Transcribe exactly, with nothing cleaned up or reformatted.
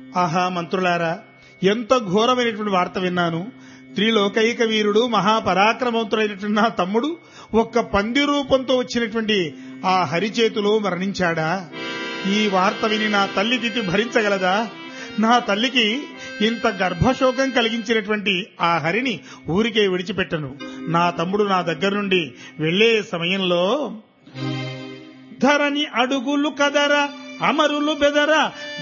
ఆహా మంత్రులారా, ఎంత ఘోరమైనటువంటి వార్త విన్నాను. త్రిలోకైక వీరుడు మహాపరాక్రమవంతుడైనటువంటి నా తమ్ముడు ఒక్క పంది రూపంతో వచ్చినటువంటి ఆ హరి చేతిలో మరణించాడా? ఈ వార్త విని నా తల్లి తిథి భరించగలదా? నా తల్లికి ఇంత గర్భశోకం కలిగించినటువంటి ఆ హరిని ఊరికే విడిచిపెట్టను. నా తమ్ముడు నా దగ్గర నుండి వెళ్లే సమయంలో ధరణి అడుగులు కదరా, అమరులు బెదరా,